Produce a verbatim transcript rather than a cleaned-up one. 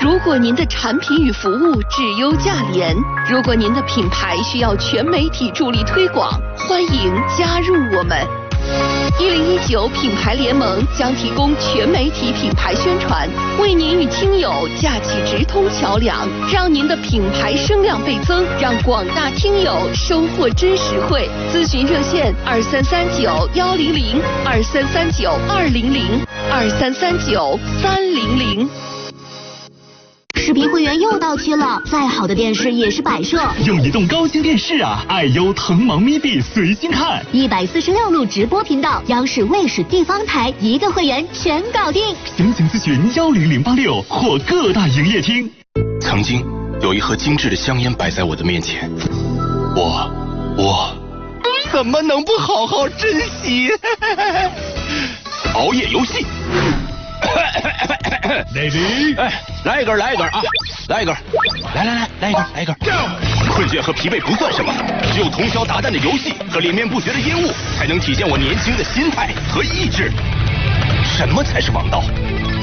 如果您的产品与服务质优价廉，如果您的品牌需要全媒体助力推广，欢迎加入我们。一零一九品牌联盟将提供全媒体品牌宣传，为您与听友架起直通桥梁，让您的品牌声量倍增，让广大听友收获真实惠。咨询热线二三三九幺零零二三三九二零零二三三九三零零。 视频会员又到期了，再好的电视也是摆设。 用移动高清电视啊，爱优腾芒咪币随心看， 一百四十六路直播频道，央视、卫视、地方台一个会员全搞定。 详情咨询幺零零八六或各大营业厅。 曾经有一盒精致的香烟摆在我的面前，我我怎么能不好好珍惜？熬夜游戏。 Lady， 哎，来一根，来一根啊，来一根，来来来，来一根，来一根。困倦和疲惫不算什么，只有通宵达旦的游戏和连绵不绝的烟雾，才能体现我年轻的心态和意志。什么才是王道？